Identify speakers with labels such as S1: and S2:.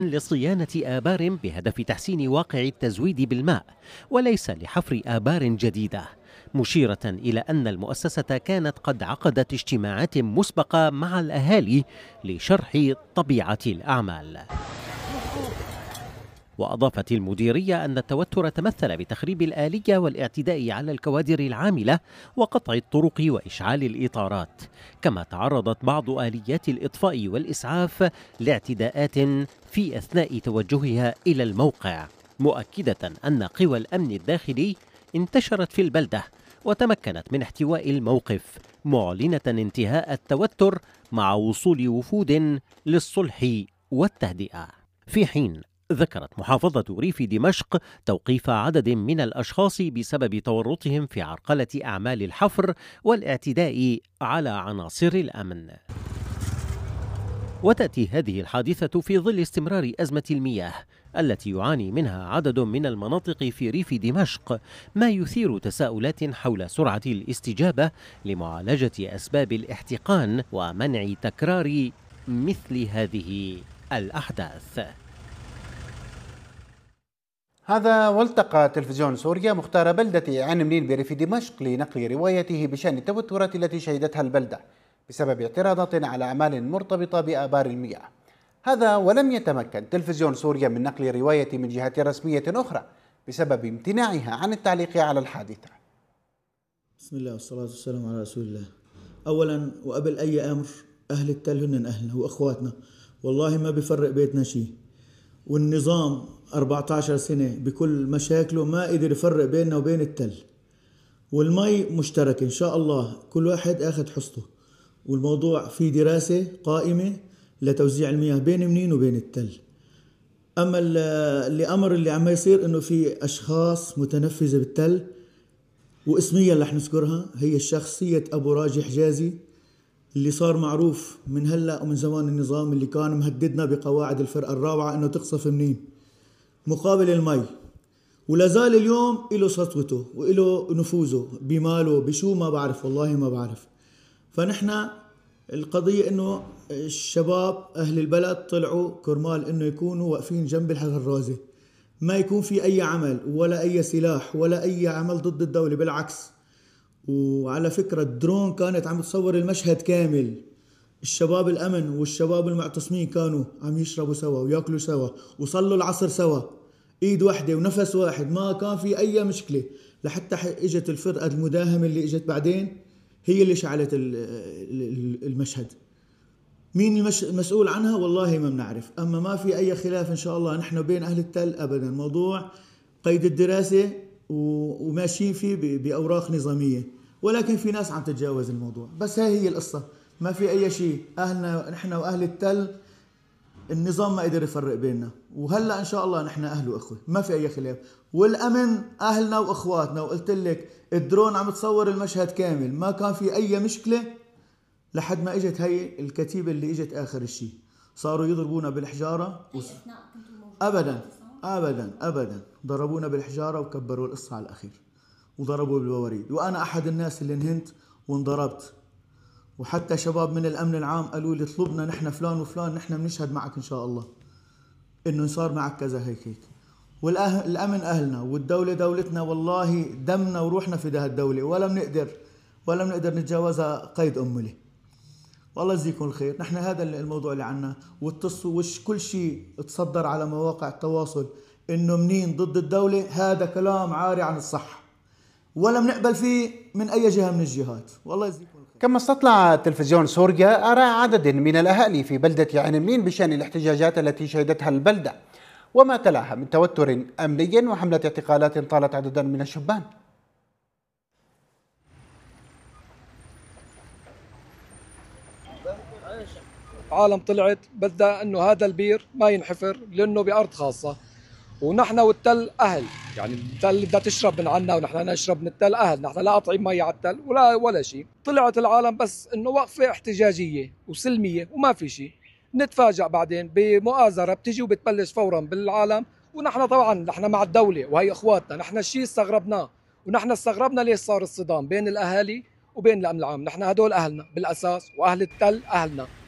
S1: لصيانة آبار بهدف تحسين واقع التزويد بالماء وليس لحفر آبار جديدة، مشيرة إلى أن المؤسسة كانت قد عقدت اجتماعات مسبقة مع الأهالي لشرح طبيعة الأعمال. وأضافت المديرية أن التوتر تمثل بتخريب الآلية والاعتداء على الكوادر العاملة وقطع الطرق وإشعال الإطارات، كما تعرضت بعض آليات الإطفاء والإسعاف لاعتداءات في أثناء توجهها إلى الموقع، مؤكدة أن قوى الأمن الداخلي انتشرت في البلدة وتمكنت من احتواء الموقف، معلنة انتهاء التوتر مع وصول وفود للصلح والتهدئة. في حين ذكرت محافظة ريف دمشق توقيف عدد من الأشخاص بسبب تورطهم في عرقلة أعمال الحفر والاعتداء على عناصر الأمن. وتأتي هذه الحادثة في ظل استمرار أزمة المياه التي يعاني منها عدد من المناطق في ريف دمشق، ما يثير تساؤلات حول سرعة الاستجابة لمعالجة أسباب الاحتقان ومنع تكرار مثل هذه الأحداث.
S2: هذا والتقى تلفزيون سوريا مختار بلدة عين منين بريف دمشق لنقل روايته بشأن التوترات التي شهدتها البلدة بسبب اعتراضات على أعمال مرتبطة بآبار المياه. هذا ولم يتمكن تلفزيون سوريا من نقل رواية من جهة رسمية أخرى بسبب امتناعها عن التعليق على الحادثة.
S3: بسم الله والصلاة والسلام على رسول الله. أولا وقبل أي أمر، أهل التل هن أهلنا وأخواتنا، والله ما بيفرق بيتنا شيء، والنظام 14 سنة بكل مشاكله ما قدر يفرق بيننا وبين التل، والمي مشترك إن شاء الله كل واحد أخذ حصته، والموضوع في دراسة قائمة لتوزيع المياه بين منين وبين التل. أما اللي عم يصير إنه في أشخاص متنفذة بالتل، واسميا رح نذكرها، هي الشخصية أبو راجي حجازي اللي صار معروف من هلأ ومن زمان النظام، اللي كان مهددنا بقواعد الفرقة الرابعة إنه تقصف منين مقابل المي، ولا زال اليوم له سطوته وله نفوذه بماله بشو ما بعرف، والله ما بعرف. فنحن القضية إنه الشباب أهل البلد طلعوا كرمال إنه يكونوا واقفين جنب الغرازة، ما يكون في أي عمل ولا أي سلاح ولا أي عمل ضد الدولة، بالعكس. وعلى فكرة الدرون كانت عم تصور المشهد كامل، الشباب الأمن والشباب المعتصمين كانوا عم يشربوا سوا ويأكلوا سوا وصلوا العصر سوا، إيد واحدة ونفس واحد، ما كان في أي مشكلة، لحتى إجت الفرقة المداهمة اللي إجت بعدين هي اللي شعلت المشهد. مين المسؤول عنها والله ما بنعرف، أما ما في أي خلاف إن شاء الله نحن بين أهل التل أبدا، موضوع قيد الدراسة وماشيين فيه بأوراق نظامية، ولكن في ناس عم تتجاوز الموضوع، بس هي القصة، ما في أي شيء. أهلنا نحن وأهل التل النظام ما قدر يفرق بيننا، وهلأ إن شاء الله نحن أهل وأخوة، ما في أي خلاف، والأمن أهلنا وأخواتنا. وقلت لك الدرون عم تصور المشهد كامل، ما كان في أي مشكلة لحد ما إجت هي الكتيبة اللي إجت آخر الشيء، صاروا يضربونا بالحجارة أبدا أبدا أبدا، ضربونا بالحجارة وكبروا القصة على الأخير وضربوا بالبواريد، وأنا أحد الناس اللي انهنت وانضربت، وحتى شباب من الأمن العام قالوا لي اطلبنا نحن فلان وفلان، نحن بنشهد معك إن شاء الله إنه صار معك كذا هيك. والأمن أهلنا والدولة دولتنا، والله دمنا وروحنا في ده الدولة، ولا بنقدر نتجاوزها قيد أملي. والله يجزيكم الخير. نحن هذا الموضوع اللي عنا، كل شيء تصدر على مواقع التواصل إنه منين ضد الدولة، هذا كلام عاري عن الصح، ولا بنقبل فيه من أي جهة من الجهات. والله يجزيكم الخير.
S2: كما استطلع تلفزيون سوريا آراء عدد من الأهالي في بلدة عين منين بشأن الاحتجاجات التي شهدتها البلدة وما تلاها من توتر أمني وحملة اعتقالات طالت عددا من الشبان.
S4: عالم طلعت بدها انه هذا البير ما ينحفر لانه بارض خاصه، ونحن والتل اهل، يعني التل بدها تشرب من عنا ونحن نشرب من التل اهل، نحن لا قاطعين مي على التل ولا شيء. طلعت العالم بس انه وقفه احتجاجيه وسلميه وما في شيء، نتفاجأ بعدين بمؤازره بتجي وبتبلش فورا بالعالم، ونحن طبعا نحن مع الدوله وهي اخواتنا. نحن الشيء استغربناه، ونحن استغربنا ليش صار الصدام بين الاهالي وبين الامن العام. نحن هدول اهلنا بالاساس، واهل التل اهلنا.